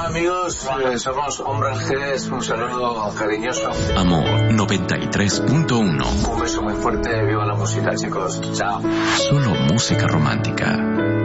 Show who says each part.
Speaker 1: Hola amigos, somos Hombres G, un saludo cariñoso.
Speaker 2: Amor 93.1.
Speaker 1: Un beso muy fuerte, viva la música chicos, chao.
Speaker 2: Solo música romántica.